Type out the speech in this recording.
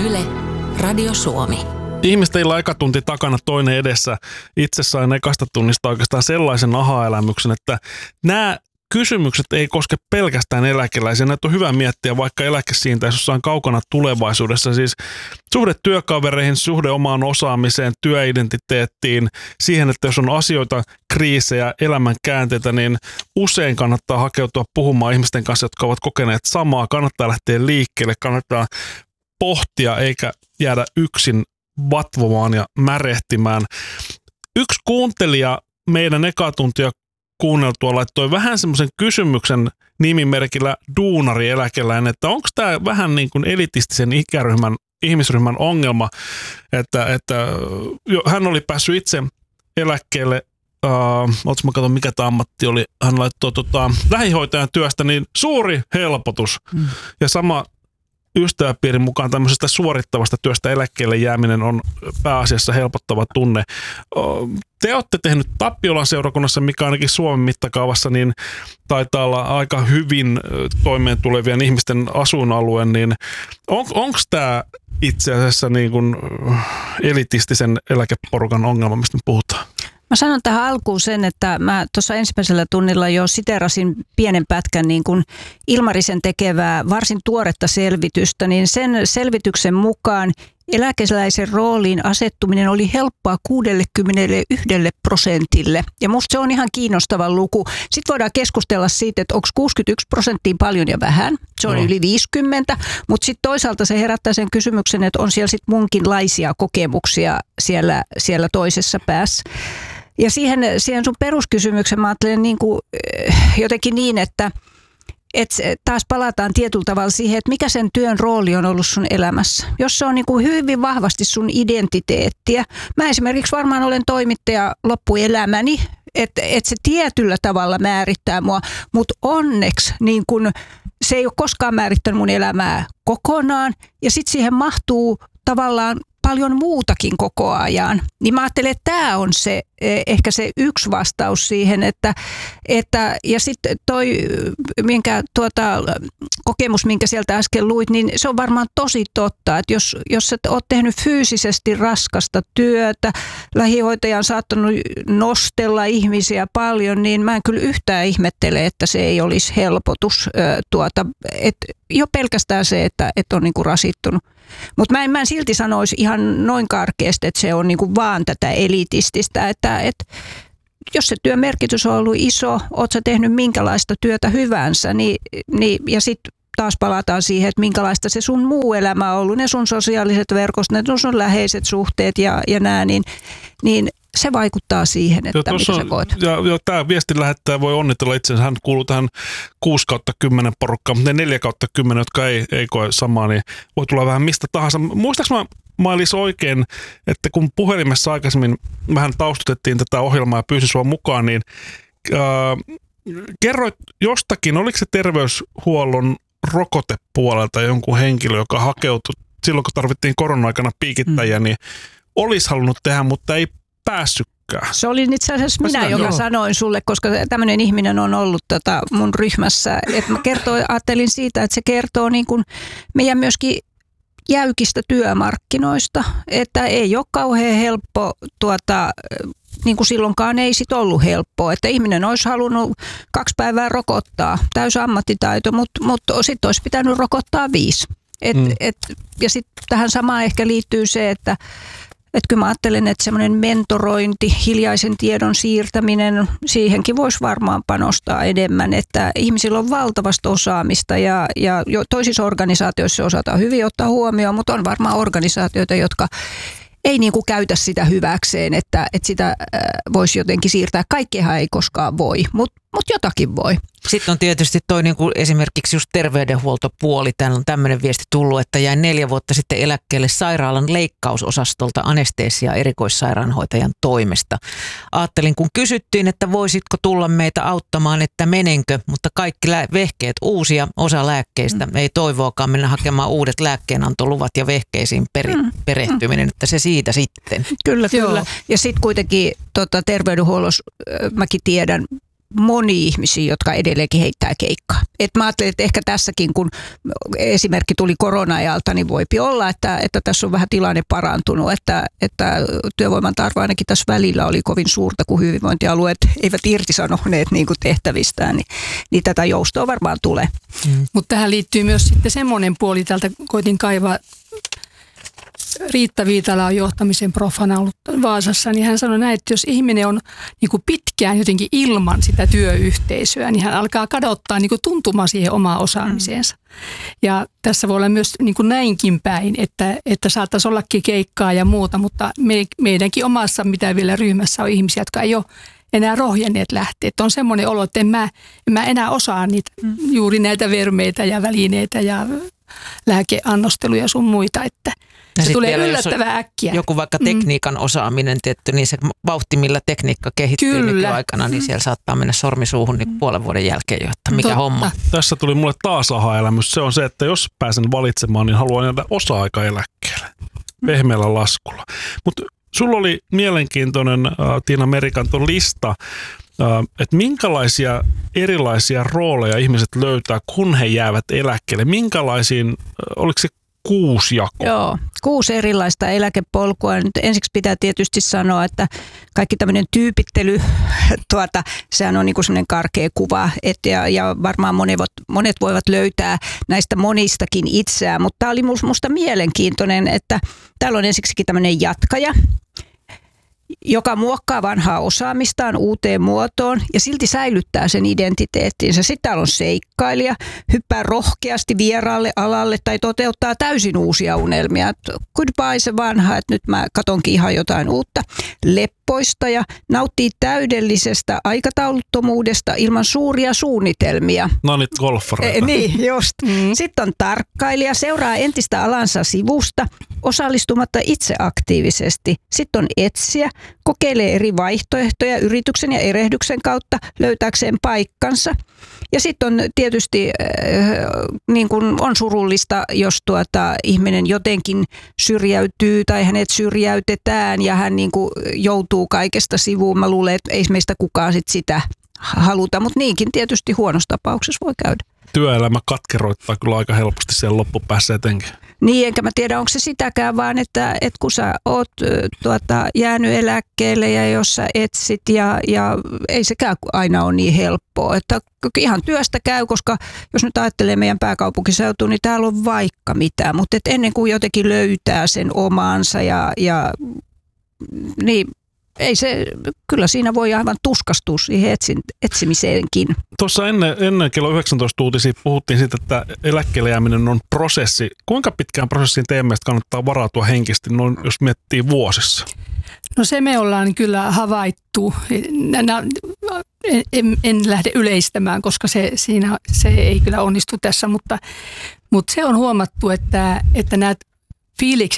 Yle, Radio Suomi. Ihmisten eka tunti takana, toinen edessä. Itse sain ekasta tunnista oikeastaan sellaisen aha-elämyksen, että nämä kysymykset ei koske pelkästään eläkeläisiä. Näitä on hyvä miettiä vaikka eläkesiintä, jos on kaukana tulevaisuudessa. Siis suhde työkavereihin, suhde omaan osaamiseen, työidentiteettiin, siihen, että jos on asioita, kriisejä, elämän käänteitä, niin usein kannattaa hakeutua puhumaan ihmisten kanssa, jotka ovat kokeneet samaa. Kannattaa lähteä liikkeelle, kannattaa pohtia eikä jäädä yksin vatvomaan ja märehtimään. Yksi kuuntelija meidän eka tuntia kuunneltua laittoi vähän semmoisen kysymyksen nimimerkillä duunarieläkeläinen, että onko tämä vähän niin kuin elitistisen ihmisryhmän ongelma, että hän oli päässyt itse eläkkeelle, mä katson mikä tämä ammatti oli, hän laittoi lähihoitajan työstä, niin suuri helpotus. Ja sama ystäväpiirin mukaan tämmöisestä suorittavasta työstä eläkkeelle jääminen on pääasiassa helpottava tunne. Te olette tehnyt Tappiolan seurakunnassa, mikä ainakin Suomen mittakaavassa, niin taitaa olla aika hyvin toimeen tulevien ihmisten asuinalue, niin onko tämä itse asiassa niin kuin elitistisen eläkeporukan ongelma, mistä me puhutaan? Mä sanon tähän alkuun sen, että mä tuossa ensimmäisellä tunnilla jo siterasin pienen pätkän niin kuin Ilmarisen tekevää varsin tuoretta selvitystä, niin sen selvityksen mukaan eläkeläisen rooliin asettuminen oli helppoa 61%. Ja musta se on ihan kiinnostava luku. Sitten voidaan keskustella siitä, että onko 61% paljon ja vähän. Se on yli 50, mutta sitten toisaalta se herättää sen kysymyksen, että on siellä sitten munkinlaisia kokemuksia siellä toisessa päässä. Ja siihen sun peruskysymyksen mä ajattelen niin kuin, jotenkin niin, että taas palataan tietyllä tavalla siihen, että mikä sen työn rooli on ollut sun elämässä. Jos se on niin kuin hyvin vahvasti sun identiteettiä. Mä esimerkiksi varmaan olen toimittaja loppuelämäni, että se tietyllä tavalla määrittää mua, mutta onneksi niin kun, se ei ole koskaan määrittänyt mun elämää kokonaan. Ja sitten siihen mahtuu tavallaan paljon muutakin koko ajan. Niin mä ajattelen, että tämä on se, ehkä se yksi vastaus siihen, että ja sitten toi kokemus, minkä sieltä äsken luit, niin se on varmaan tosi totta, että jos sä oot tehnyt fyysisesti raskasta työtä, lähihoitaja on saattanut nostella ihmisiä paljon, niin mä en kyllä yhtään ihmettele, että se ei olisi helpotus. Jo pelkästään se, että on niinku rasittunut. Mutta mä en silti sanoisi ihan noin karkeasti, että se on niinku vaan tätä elitististä, että jos se työn merkitys on ollut iso, oot sä tehnyt minkälaista työtä hyvänsä, ja sitten taas palataan siihen, että minkälaista se sun muu elämä on ollut, ne sun sosiaaliset verkostot, ne sun läheiset suhteet ja nämä, niin se vaikuttaa siihen, että mitä sä koet. Ja tämä viestin lähettäjä voi onnitella itsensä. Hän kuuluu tähän 6/10 porukkaan, mutta ne 4/10, jotka ei koe samaa, niin voi tulla vähän mistä tahansa. Muistaaks mä olisin oikein, että kun puhelimessa aikaisemmin vähän taustutettiin tätä ohjelmaa ja pyysin sua mukaan, niin kerroit jostakin, oliko se terveyshuollon rokotepuolelta jonkun henkilö, joka hakeutui silloin, kun tarvittiin korona-aikana piikittäjiä, niin olisi halunnut tehdä, mutta ei päässytkään. Se oli itse asiassa minä, joka sanoin sulle, koska tämmöinen ihminen on ollut mun ryhmässä. Että mä ajattelin siitä, että se kertoo niin kuin meidän myöskin jäykistä työmarkkinoista, että ei ole kauhean helppo, niin kuin silloinkaan ei sit ollut helppoa, että ihminen olisi halunnut 2 päivää rokottaa, täysi ammattitaito, mutta sitten olisi pitänyt rokottaa 5. Ja sitten tähän samaan ehkä liittyy se, että kyllä mä ajattelen, että semmoinen mentorointi, hiljaisen tiedon siirtäminen, siihenkin voisi varmaan panostaa enemmän, että ihmisillä on valtavasti osaamista ja toisissa organisaatioissa osataan hyvin ottaa huomioon, mutta on varmaan organisaatioita, jotka ei niin kuin käytä sitä hyväkseen, että sitä voisi jotenkin siirtää. Kaikkihan ei koskaan voi, mutta jotakin voi. Sitten on tietysti toi niin kuin esimerkiksi just terveydenhuoltopuoli. Täällä on tämmöinen viesti tullut, että jäin 4 vuotta sitten eläkkeelle sairaalan leikkausosastolta anesteesia erikoissairaanhoitajan toimesta. Ajattelin, kun kysyttiin, että voisitko tulla meitä auttamaan, että menenkö, mutta kaikki vehkeet uusia, osa lääkkeistä. Ei toivoakaan mennä hakemaan uudet lääkkeenantoluvat ja vehkeisiin perehtyminen, että se siitä sitten. Kyllä. Ja sitten kuitenkin terveydenhuollossa mäkin tiedän, moni ihmisiä, jotka edelleenkin heittää keikkaa. Et mä ajattelin, että ehkä tässäkin, kun esimerkki tuli korona-ajalta, niin voipi olla, että tässä on vähän tilanne parantunut, että työvoiman tarve ainakin tässä välillä oli kovin suurta, kun hyvinvointialueet eivät irtisanoneet niin kuin tehtävistään, niin tätä joustoa varmaan tulee. Mutta tähän liittyy myös sitten semmoinen puoli, täältä koitin kaivaa. Riitta Viitala on johtamisen profana ollut Vaasassa, niin hän sanoi näin, että jos ihminen on niin kuin pitkään jotenkin ilman sitä työyhteisöä, niin hän alkaa kadottaa niin kuin tuntumaan siihen omaan osaamiseensa. Ja tässä voi olla myös niin kuin näinkin päin, että saattaisi ollakin keikkaa ja muuta, mutta meidänkin omassa, mitä vielä ryhmässä on ihmisiä, jotka ei ole enää rohjenneet lähteä. Että on semmoinen olo, että en mä enää osaa niitä, juuri näitä vermeitä ja välineitä ja lääkeannosteluja sun muita, että se tulee yllättävän äkkiä. Joku vaikka tekniikan osaaminen, tietty, niin se vauhti, millä tekniikka kehittyy nykyaikana, niin siellä saattaa mennä sormisuuhun niin puolen vuoden jälkeen jo, että mikä homma. Tässä tuli mulle taas aha-elämys. Se on se, että jos pääsen valitsemaan, niin haluan jäädä osa-aikaeläkkeelle. Pehmeällä laskulla. Mutta sulla oli mielenkiintoinen, Tiina Merikanto, lista, että minkälaisia erilaisia rooleja ihmiset löytää, kun he jäävät eläkkeelle. Minkälaisiin, oliko se 6 jakoa? Joo, 6 erilaista eläkepolkua. Nyt ensiksi pitää tietysti sanoa, että kaikki tämmöinen tyypittely, sehän on niin kuin semmoinen karkea kuva, ja varmaan monet voivat löytää näistä monistakin itseään, mutta tämä oli musta mielenkiintoinen, että täällä on ensiksikin tämmöinen jatkaja, joka muokkaa vanhaa osaamistaan uuteen muotoon ja silti säilyttää sen identiteettinsä. Sitten täällä on seikkailija, hyppää rohkeasti vieraalle alalle tai toteuttaa täysin uusia unelmia. Goodbye se vanha, että nyt mä katonkin ihan jotain uutta. Leppoistaja nauttii täydellisestä aikatauluttomuudesta ilman suuria suunnitelmia. No nyt golfareita. Niin, just. Sitten on tarkkailija, seuraa entistä alansa sivusta, osallistumatta itse aktiivisesti. Sitten on etsijä, kokeilee eri vaihtoehtoja yrityksen ja erehdyksen kautta löytääkseen paikkansa. Ja sitten on tietysti niin kun on surullista, jos ihminen jotenkin syrjäytyy tai hänet syrjäytetään ja hän niin kun joutuu kaikesta sivuun. Mä luulen, että ei meistä kukaan sitä haluta, mutta niinkin tietysti huonossa tapauksessa voi käydä. Työelämä katkeroittaa kyllä aika helposti siellä loppupäässä etenkin. Niin, enkä mä tiedä, onko se sitäkään, vaan että kun sä oot jäänyt eläkkeelle ja jos sä etsit ja ei sekään aina ole niin helppoa. Että ihan työstä käy, koska jos nyt ajattelee meidän pääkaupunkiseutua, niin täällä on vaikka mitä, mutta ennen kuin jotenkin löytää sen omaansa ja niin ei se, kyllä siinä voi aivan tuskastua siihen etsimiseenkin. Tuossa ennen kello 19 uutisia puhuttiin siitä, että eläkkeelle jääminen on prosessi. Kuinka pitkään prosessiin teidän mielestä kannattaa varautua henkisesti, noin, jos miettii vuosissa? No se me ollaan kyllä havaittu. En lähde yleistämään, koska se ei kyllä onnistu tässä, mutta se on huomattu, että nämä fiilikset